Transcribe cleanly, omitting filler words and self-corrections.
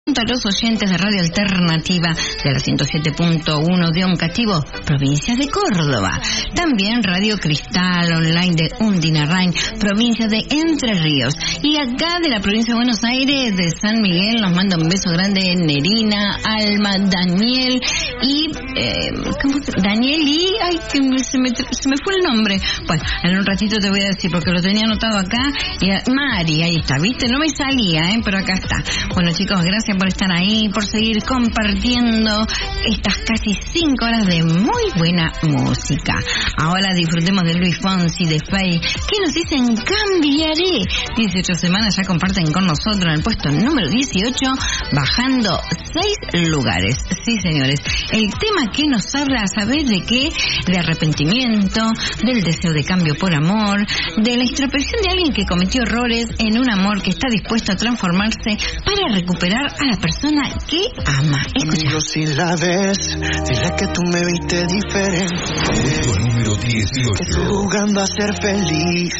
A los oyentes de Radio Alternativa de la 107.1 de Oncativo, provincia de Córdoba. También Radio Cristal Online de Undinarrain, provincia de Entre Ríos. Y acá de la provincia de Buenos Aires, de San Miguel, nos manda un beso grande Nerina, Alma, Daniel y... Daniel y... Ay, que se me fue el nombre. Bueno, en un ratito te voy a decir porque lo tenía anotado acá. Y Mari, ahí está, ¿viste? No me salía, pero acá está. Bueno, chicos, gracias por estar ahí, por seguir compartiendo estas casi 5 horas de muy buena música. Ahora disfrutemos de Luis Fonsi, de Faye, que nos dicen cambiaré. 18 semanas ya comparten con nosotros en el puesto número 18, bajando 6 lugares. Sí, señores, el tema que nos habla, ¿sabés de qué? De arrepentimiento, del deseo de cambio por amor, de la introspección de alguien que cometió errores en un amor que está dispuesto a transformarse para recuperar a la persona que ama. Escucha. Si la ves, dile que tú me viste diferente. Puesto número 18. Que estoy jugando a ser feliz.